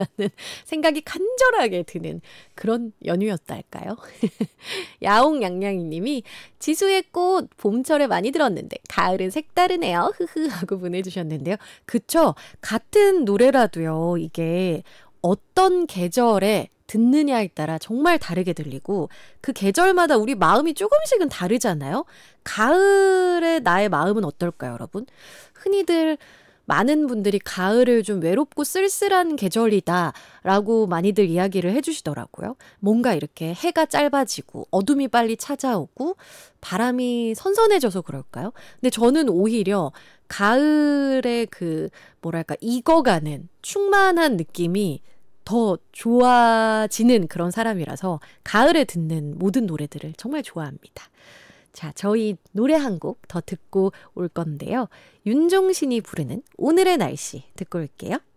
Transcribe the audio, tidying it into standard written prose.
생각이 간절하게 드는 그런 연휴였다 할까요? 야옹양양이님이 지수의 꽃 봄철에 많이 들었는데 가을은 색다르네요. 흐흐 하고 보내주셨는데요. 그쵸? 같은 노래라도요. 이게 어떤 계절에 듣느냐에 따라 정말 다르게 들리고 그 계절마다 우리 마음이 조금씩은 다르잖아요. 가을에 나의 마음은 어떨까요, 여러분? 흔히들 많은 분들이 가을을 좀 외롭고 쓸쓸한 계절이다라고 많이들 이야기를 해주시더라고요. 뭔가 이렇게 해가 짧아지고 어둠이 빨리 찾아오고 바람이 선선해져서 그럴까요? 근데 저는 오히려 가을의 그 뭐랄까 익어가는 충만한 느낌이 더 좋아지는 그런 사람이라서 가을에 듣는 모든 노래들을 정말 좋아합니다. 자, 저희 노래 한 곡 더 듣고 올 건데요. 윤종신이 부르는 오늘의 날씨 듣고 올게요.